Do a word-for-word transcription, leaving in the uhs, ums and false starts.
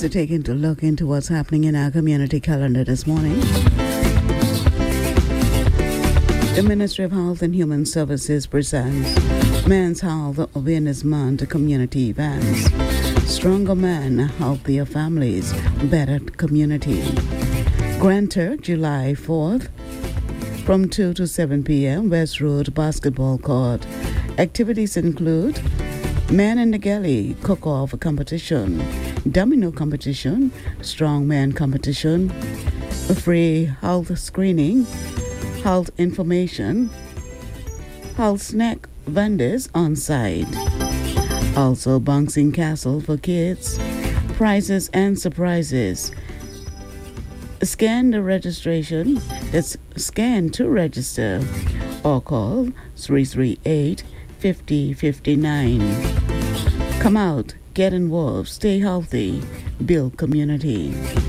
to take a look into what's happening in our community calendar this morning. The Ministry of Health and Human Services presents Men's Health Awareness Month community events. Stronger men, healthier families, better community. Grantor, July fourth, from two to seven p.m., West Road Basketball Court. Activities include Man in the Galley cook-off competition, domino competition, strongman competition, a free health screening, health information, health snack vendors on site. Also, bouncing castle for kids, prizes and surprises. Scan the registration. It's scan to register or call three three eight, five zero five nine. Come out, get involved, stay healthy, build community.